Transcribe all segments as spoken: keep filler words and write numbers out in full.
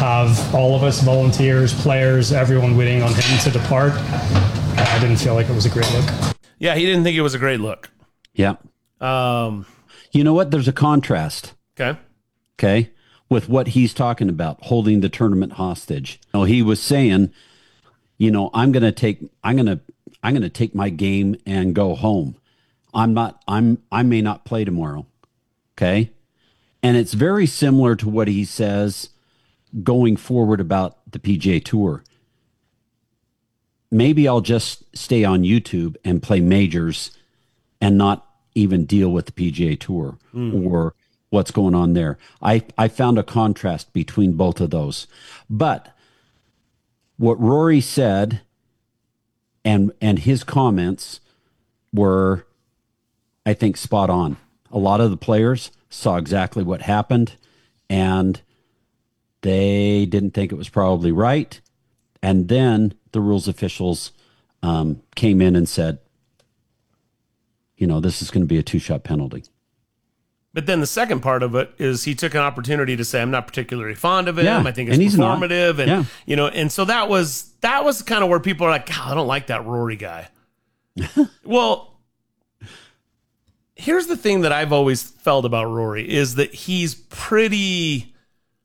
have all of us, volunteers, players, everyone waiting on him to depart. I didn't feel like it was a great look. Yeah, he didn't think it was a great look. Yeah. Um, you know what? There's a contrast. Okay. Okay. With what he's talking about, holding the tournament hostage. You know, he was saying, you know, I'm going to take, I'm going to, I'm going to take my game and go home. I'm not, I'm, I may not play tomorrow. Okay. And it's very similar to what he says going forward about the P G A Tour. Maybe I'll just stay on YouTube and play majors and not even deal with the P G A Tour mm. or what's going on there. I, I found a contrast between both of those. But what Rory said and and his comments were, I think, spot on. A lot of the players saw exactly what happened, and they didn't think it was probably right. And then the rules officials um, came in and said, you know, this is going to be a two-shot penalty. But then the second part of it is he took an opportunity to say, I'm not particularly fond of him. Yeah, I think it's and he's performative. not. And, yeah. you know, and so that was, that was kind of where people are like, God, I don't like that Rory guy. Well, here's the thing that I've always felt about Rory is that he's pretty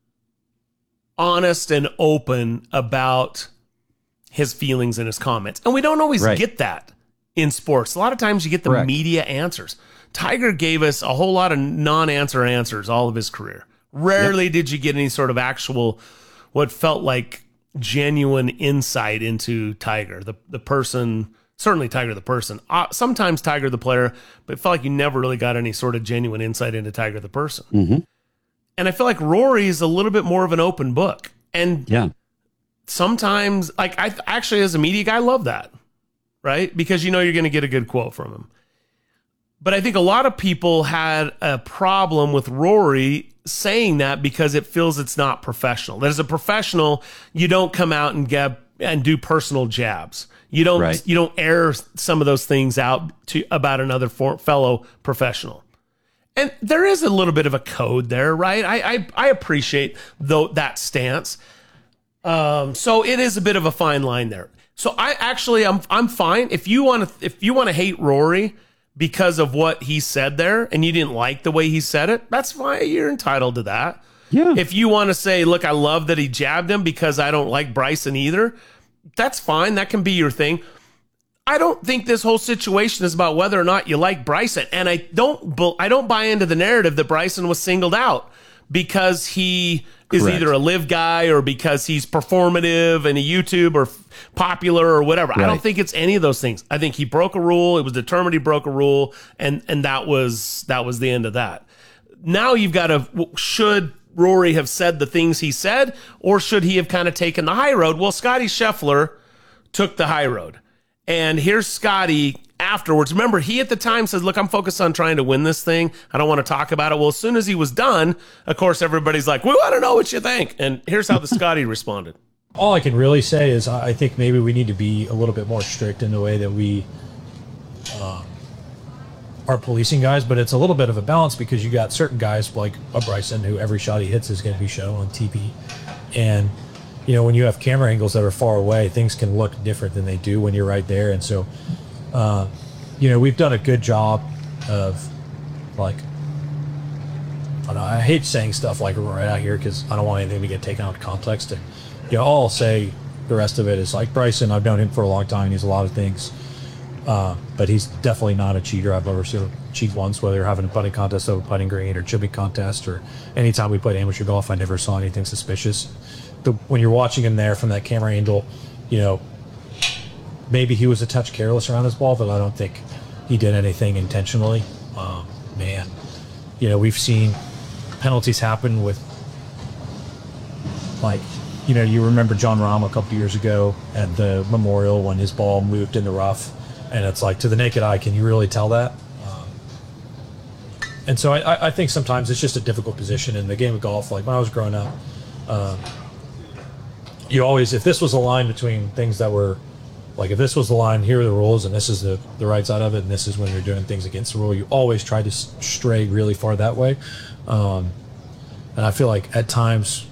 honest and open about his feelings and his comments. And we don't always right. get that in sports. A lot of times you get the Correct. media answers. Tiger gave us a whole lot of non-answer answers all of his career. Rarely yep. did you get any sort of actual, what felt like genuine insight into Tiger, the the person, certainly Tiger the person. Uh, sometimes Tiger the player, but it felt like you never really got any sort of genuine insight into Tiger the person. Mm-hmm. And I feel like Rory is a little bit more of an open book. And yeah. sometimes, like I actually as a media guy, love that, right? Because you know you're going to get a good quote from him. But I think a lot of people had a problem with Rory saying that because it feels it's not professional. That as a professional, you don't come out and get and do personal jabs. You don't right. you don't air some of those things out to about another for, fellow professional. And there is a little bit of a code there, right? I I, I appreciate though that stance. Um, so it is a bit of a fine line there. So I actually I'm I'm fine if you want to if you want to hate Rory because of what he said there and you didn't like the way he said it, that's fine. You're entitled to that. Yeah. If you want to say, look, I love that he jabbed him because I don't like Bryson either, that's fine. That can be your thing. I don't think this whole situation is about whether or not you like Bryson. And I don't, I don't buy into the narrative that Bryson was singled out because he is Correct. either a live guy or because he's performative and a YouTube or popular or whatever. Right. I don't think it's any of those things. I think he broke a rule. It was determined he broke a rule. And, and that was, that was the end of that. Now you've got to, should Rory have said the things he said, or should he have kind of taken the high road? Well, Scotty Scheffler took the high road. And here's Scotty afterwards. Remember, he at the time says, look, I'm focused on trying to win this thing. I don't want to talk about it. Well, as soon as he was done, of course, everybody's like, we want to know what you think. And here's how the Scotty responded. All I can really say is I think maybe we need to be a little bit more strict in the way that we uh, are policing guys, but it's a little bit of a balance because you got certain guys like a Bryson who every shot he hits is going to be shown on T V. And you know, when you have camera angles that are far away, things can look different than they do when you're right there. And so, uh, you know, we've done a good job of, like, I don't know, I hate saying stuff like right out here because I don't want anything to get taken out of context. And, you know, all I'll say the rest of it is, like, Bryson, I've known him for a long time. He's a lot of things. Uh, but he's definitely not a cheater. I've never seen him cheat once, whether you're having a putting contest over putting green or chipping contest or anytime we played amateur golf, I never saw anything suspicious. The, when you're watching him there from that camera angle, you know, maybe he was a touch careless around his ball, but I don't think he did anything intentionally. Um, man, you know, we've seen penalties happen with, like, you know, you remember John Rahm a couple years ago at the Memorial when his ball moved in the rough, and it's like, to the naked eye, can you really tell that? Um, and so I, I think sometimes it's just a difficult position in the game of golf. Like when I was growing up, um, you always, if this was a line between things that were, like if this was the line, here are the rules, and this is the, the right side of it, and this is when you're doing things against the rule, you always try to stray really far that way. Um, and I feel like at times